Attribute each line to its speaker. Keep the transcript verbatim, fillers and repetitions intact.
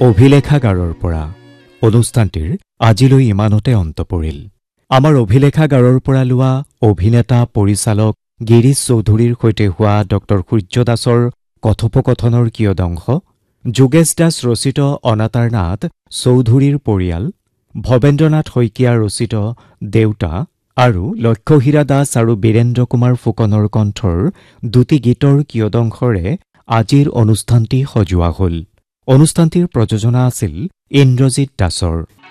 Speaker 1: অভিলেখাগাৰৰ পৰা অনুষ্ঠানটিৰ আজিলৈ ইমানতে অন্ত পৰিল। আমাৰ অভিলেখাগাৰৰ পৰা লোৱা অভিনেতা পৰিচালক গিৰীশ চৌধুৰীৰ সৈতে হোৱা ডক্টৰ সূৰ্য দাসৰ কথোপকথনৰ কিয়দংশ, যোগেশ দাস ৰচিত অনাতাঁৰ নাট চৌধুৰীৰ পৰিয়াল, ভৱেন্দ্ৰনাথ শইকীয়া ৰচিত দেউতা আৰু লক্ষ্যহীৰা দাস আৰু বীৰেন্দ্ৰ কুমাৰ ফুকনৰ কণ্ঠৰ দুটি গীতৰ কিয়দংশৰে আজিৰ অনুষ্ঠানটি সজোৱা হ'ল। অনুষ্ঠানটিৰ প্ৰযোজনা আছিল ইন্দ্ৰজিৎ দাসৰ।